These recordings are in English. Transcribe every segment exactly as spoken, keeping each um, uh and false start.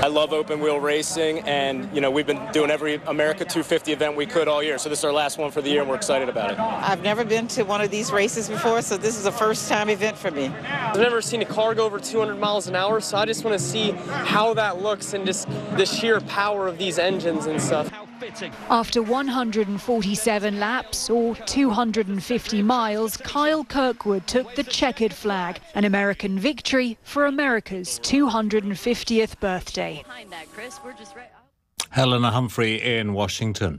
I love open wheel racing, and you know we've been doing every America two fifty event we could all year. So this is our last one for the year, and we're excited about it. I've never been to one of these races before, so this is a first-time event for me. I've never seen a car go over two hundred miles an hour, so I just want to see how that looks and just the sheer power of these engines and stuff. After one hundred forty-seven laps, or two hundred fifty miles, Kyle Kirkwood took the checkered flag, an American victory for America's two hundred fiftieth birthday. Helena Humphrey in Washington.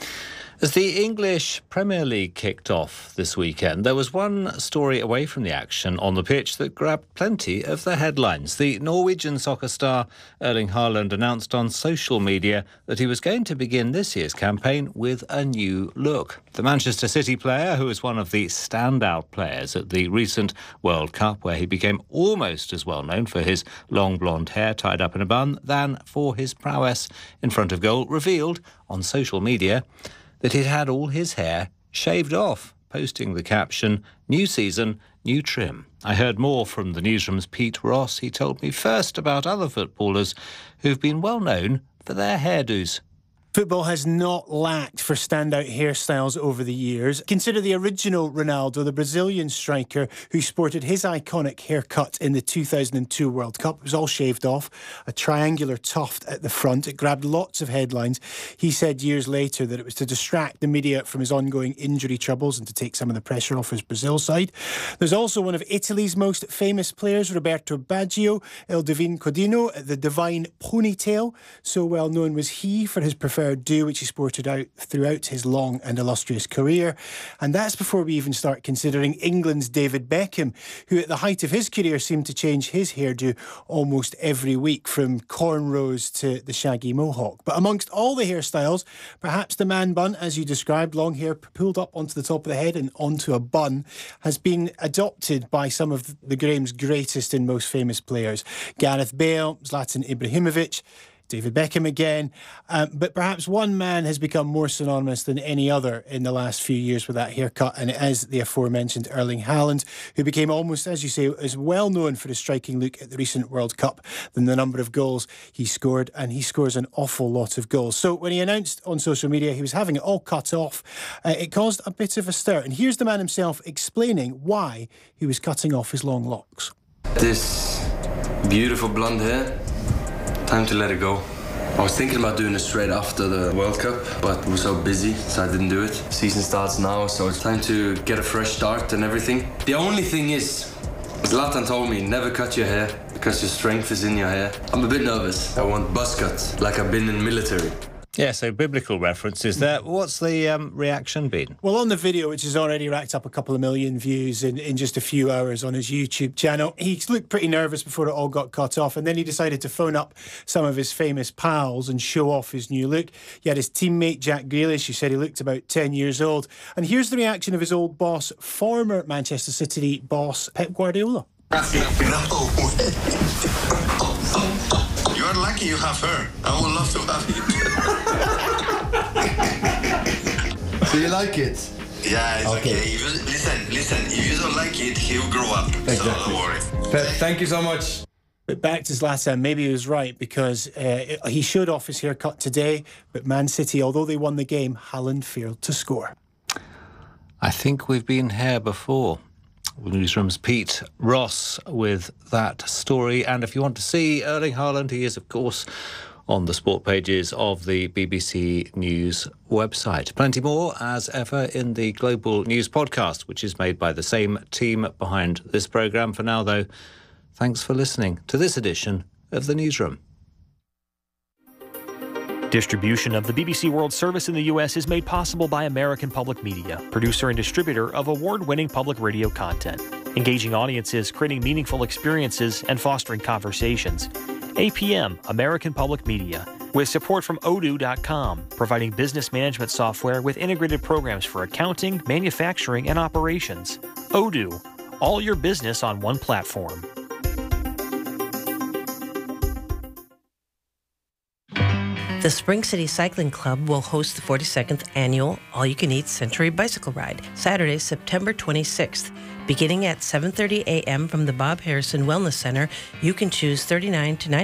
As the English Premier League kicked off this weekend, there was one story away from the action on the pitch that grabbed plenty of the headlines. The Norwegian soccer star Erling Haaland announced on social media that he was going to begin this year's campaign with a new look. The Manchester City player, who was one of the standout players at the recent World Cup, where he became almost as well known for his long blonde hair tied up in a bun than for his prowess in front of goal, revealed on social media that he'd had all his hair shaved off, posting the caption, "New season, new trim." I heard more from the newsroom's Pete Ross. He told me first about other footballers who've been well known for their hairdos. Football has not lacked for standout hairstyles over the years. Consider the original Ronaldo, the Brazilian striker who sported his iconic haircut in the two thousand two World Cup. It was all shaved off, a triangular tuft at the front. It grabbed lots of headlines. He said years later that it was to distract the media from his ongoing injury troubles and to take some of the pressure off his Brazil side. There's also one of Italy's most famous players, Roberto Baggio, Il Divino Codino, the divine ponytail. So well known was he for his preferred do, which he sported out throughout his long and illustrious career. And that's before we even start considering England's David Beckham, who at the height of his career seemed to change his hairdo almost every week, from cornrows to the shaggy mohawk. But amongst all the hairstyles, perhaps the man bun, as you described, long hair pulled up onto the top of the head and onto a bun, has been adopted by some of the game's greatest and most famous players. Gareth Bale, Zlatan Ibrahimovic, David Beckham again, um, but perhaps one man has become more synonymous than any other in the last few years with that haircut, and it is the aforementioned Erling Haaland, who became almost, as you say, as well known for his striking look at the recent World Cup than the number of goals he scored, and he scores an awful lot of goals. So when he announced on social media he was having it all cut off, uh, it caused a bit of a stir, and here's the man himself explaining why he was cutting off his long locks. This beautiful blonde hair, time to let it go. I was thinking about doing it straight after the World Cup, but was so busy, so I didn't do it. Season starts now, so it's time to get a fresh start and everything. The only thing is, Zlatan told me, never cut your hair, because your strength is in your hair. I'm a bit nervous. I want buzz cuts, like I've been in military. Yeah, so biblical references there. What's the um, reaction been? Well, on the video, which has already racked up a couple of million views in, in just a few hours on his YouTube channel, he looked pretty nervous before it all got cut off, and then he decided to phone up some of his famous pals and show off his new look. He had his teammate Jack Grealish, who said he looked about ten years old. And here's the reaction of his old boss, former Manchester City boss, Pep Guardiola. You're lucky you have her. I would love to have it. Do you like it? Yeah, it's okay. Okay. If you, listen, listen. If you don't like it, he'll grow up. Exactly. So don't worry. Pep, thank you so much. But back to Zlatan, maybe he was right, because uh, he showed off his haircut today, but Man City, although they won the game, Haaland failed to score. I think we've been here before. Newsroom's Pete Ross with that story. And if you want to see Erling Haaland, he is, of course, on the sport pages of the B B C News website. Plenty more, as ever, in the Global News podcast, which is made by the same team behind this programme. For now, though, thanks for listening to this edition of The Newsroom. Distribution of the B B C World Service in the U S is made possible by American Public Media, producer and distributor of award-winning public radio content, engaging audiences, creating meaningful experiences, and fostering conversations. A P M, American Public Media, with support from odoo dot com, providing business management software with integrated programs for accounting, manufacturing, and operations. Odoo, all your business on one platform. The Spring City Cycling Club will host the forty-second annual All-You-Can-Eat Century Bicycle Ride, Saturday, September twenty-sixth. Beginning at seven thirty a.m. from the Bob Harrison Wellness Center, you can choose thirty-nine to